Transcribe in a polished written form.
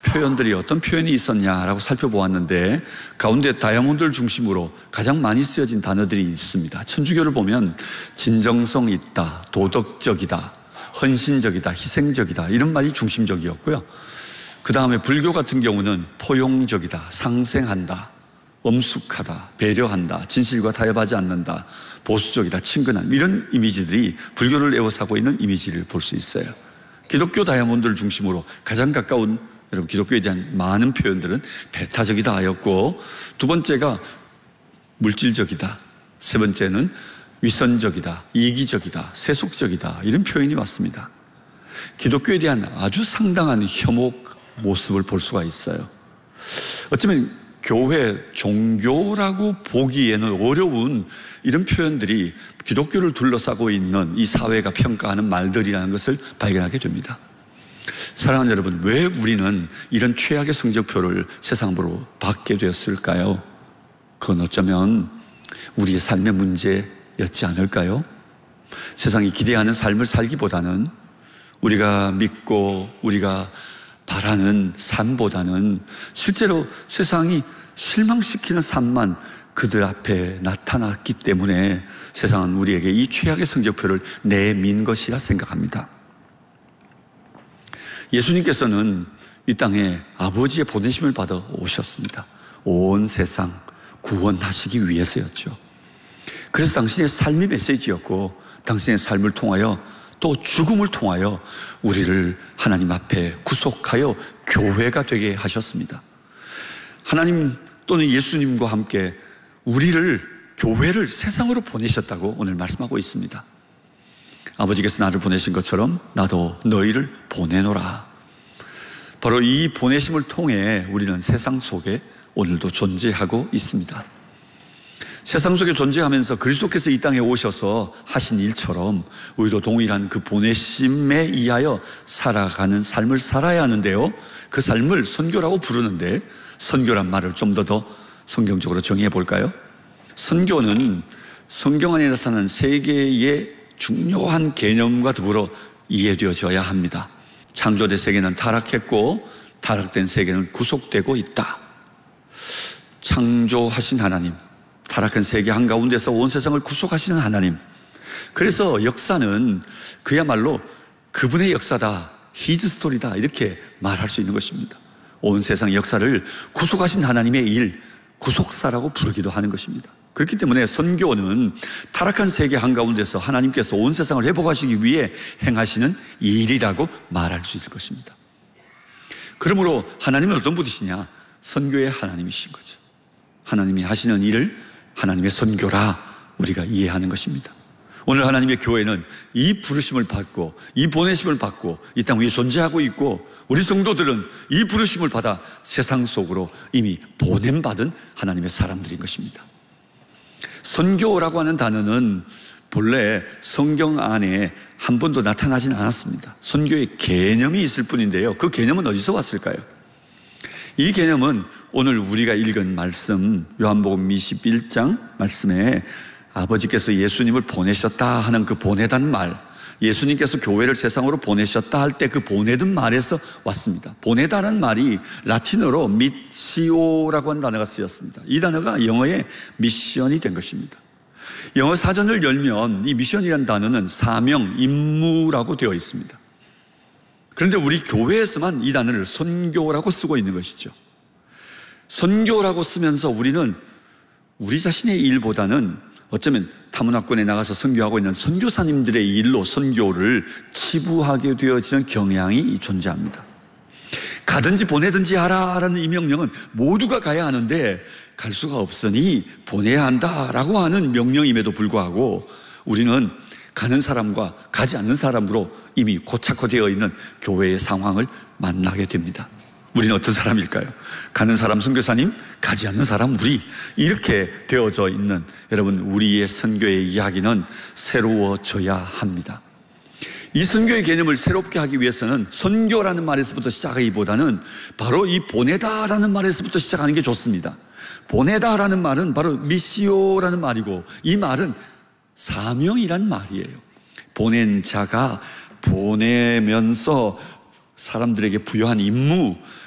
표현들이 어떤 표현이 있었냐라고 살펴보았는데 가운데 다이아몬드를 중심으로 가장 많이 쓰여진 단어들이 있습니다. 천주교를 보면 진정성 있다, 도덕적이다, 헌신적이다, 희생적이다 이런 말이 중심적이었고요. 그 다음에 불교 같은 경우는 포용적이다, 상생한다, 엄숙하다, 배려한다, 진실과 타협하지 않는다, 보수적이다, 친근한 이런 이미지들이 불교를 에워싸고 있는 이미지를 볼 수 있어요. 기독교 다이아몬드를 중심으로 가장 가까운 여러분 기독교에 대한 많은 표현들은 배타적이다 하였고, 두 번째가 물질적이다, 세 번째는 위선적이다, 이기적이다, 세속적이다 이런 표현이 왔습니다. 기독교에 대한 아주 상당한 혐오 모습을 볼 수가 있어요. 어쩌면 교회, 종교라고 보기에는 어려운 이런 표현들이 기독교를 둘러싸고 있는 이 사회가 평가하는 말들이라는 것을 발견하게 됩니다. 사랑하는 여러분, 왜 우리는 이런 최악의 성적표를 세상으로 받게 되었을까요? 그건 어쩌면 우리의 삶의 문제였지 않을까요? 세상이 기대하는 삶을 살기보다는 우리가 믿고 우리가 바라는 삶보다는 실제로 세상이 실망시키는 삶만 그들 앞에 나타났기 때문에 세상은 우리에게 이 최악의 성적표를 내민 것이라 생각합니다. 예수님께서는 이 땅에 아버지의 보내심을 받아 오셨습니다. 온 세상 구원하시기 위해서였죠. 그래서 당신의 삶이 메시지였고 당신의 삶을 통하여 또 죽음을 통하여 우리를 하나님 앞에 구속하여 교회가 되게 하셨습니다. 하나님 또는 예수님과 함께 우리를, 교회를 세상으로 보내셨다고 오늘 말씀하고 있습니다. 아버지께서 나를 보내신 것처럼 나도 너희를 보내노라. 바로 이 보내심을 통해 우리는 세상 속에 오늘도 존재하고 있습니다. 세상 속에 존재하면서 그리스도께서 이 땅에 오셔서 하신 일처럼 우리도 동일한 그 보내심에 의하여 살아가는 삶을 살아야 하는데요, 그 삶을 선교라고 부르는데, 선교란 말을 좀 더 성경적으로 정의해 볼까요? 선교는 성경 안에 나타난 세 개의 중요한 개념과 더불어 이해되어져야 합니다. 창조된 세계는 타락했고 타락된 세계는 구속되고 있다. 창조하신 하나님, 타락한 세계 한가운데서 온 세상을 구속하시는 하나님, 그래서 역사는 그야말로 그분의 역사다, His 스토리다 이렇게 말할 수 있는 것입니다. 온 세상 역사를 구속하신 하나님의 일, 구속사라고 부르기도 하는 것입니다. 그렇기 때문에 선교는 타락한 세계 한가운데서 하나님께서 온 세상을 회복하시기 위해 행하시는 일이라고 말할 수 있을 것입니다. 그러므로 하나님은 어떤 분이시냐? 선교의 하나님이신 거죠. 하나님이 하시는 일을 하나님의 선교라 우리가 이해하는 것입니다. 오늘 하나님의 교회는 이 부르심을 받고 이 보내심을 받고 이 땅 위에 존재하고 있고, 우리 성도들은 이 부르심을 받아 세상 속으로 이미 보냄받은 하나님의 사람들인 것입니다. 선교라고 하는 단어는 본래 성경 안에 한 번도 나타나진 않았습니다. 선교의 개념이 있을 뿐인데요, 그 개념은 어디서 왔을까요? 이 개념은 오늘 우리가 읽은 말씀, 요한복음 21장 말씀에 아버지께서 예수님을 보내셨다 하는 그 보내단 말, 예수님께서 교회를 세상으로 보내셨다 할 때 그 보내던 말에서 왔습니다. 보내다는 말이 라틴어로 미시오라고 하는 단어가 쓰였습니다. 이 단어가 영어의 미션이 된 것입니다. 영어 사전을 열면 이 미션이라는 단어는 사명, 임무라고 되어 있습니다. 그런데 우리 교회에서만 이 단어를 선교라고 쓰고 있는 것이죠. 선교라고 쓰면서 우리는 우리 자신의 일보다는 어쩌면 타문화권에 나가서 선교하고 있는 선교사님들의 일로 선교를 치부하게 되어지는 경향이 존재합니다. 가든지 보내든지 하라라는 이 명령은 모두가 가야 하는데 갈 수가 없으니 보내야 한다라고 하는 명령임에도 불구하고 우리는 가는 사람과 가지 않는 사람으로 이미 고착화되어 있는 교회의 상황을 만나게 됩니다. 우리는 어떤 사람일까요? 가는 사람 선교사님, 가지 않는 사람 우리, 이렇게 되어져 있는 여러분, 우리의 선교의 이야기는 새로워져야 합니다. 이 선교의 개념을 새롭게 하기 위해서는 선교라는 말에서부터 시작하기보다는 바로 이 보내다라는 말에서부터 시작하는 게 좋습니다. 보내다라는 말은 바로 미시오라는 말이고, 이 말은 사명이란 말이에요. 보낸 자가 보내면서 사람들에게 부여한 임무,